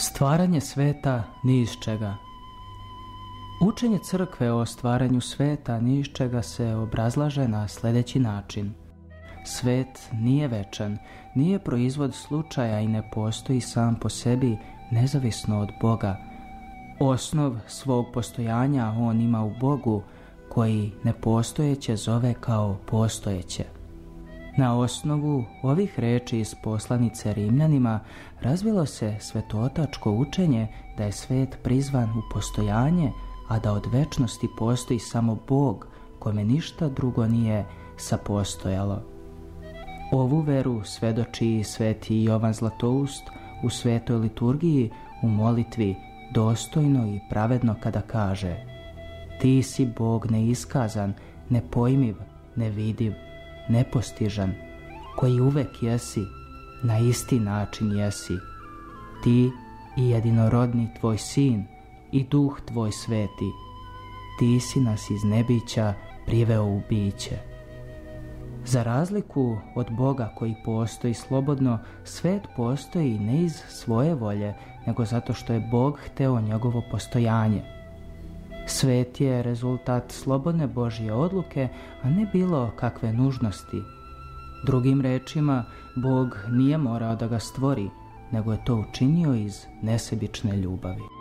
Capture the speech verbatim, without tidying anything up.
Stvaranje sveta ni iz čega. Učenje crkve o stvaranju sveta ni iz čega se obrazlaže na sljedeći način. Svet nije večan, nije proizvod slučaja i ne postoji sam po sebi nezavisno od Boga. Osnov svog postojanja on ima u Bogu, koji nepostojeće zove kao postojeće. Na osnovu ovih reči iz poslanice Rimljanima razvilo se svetootačko učenje da je svet prizvan u postojanje, a da od večnosti postoji samo Bog, kome ništa drugo nije sapostojalo. Ovu veru svedoči i sveti Jovan Zlatoust u svetoj liturgiji u molitvi dostojno i pravedno kada kaže: Ti si Bog neiskazan, nepojmiv, nevidiv, nepostižan, koji uvek jesi, na isti način jesi. Ti i jedinorodni tvoj sin i duh tvoj sveti, ti si nas iz nebića priveo u biće. Za razliku od Boga koji postoji slobodno, svet postoji ne iz svoje volje, nego zato što je Bog hteo njegovo postojanje. Svet je rezultat slobodne Božje odluke, a ne bilo kakve nužnosti. Drugim rečima, Bog nije morao da ga stvori, nego je to učinio iz nesebične ljubavi.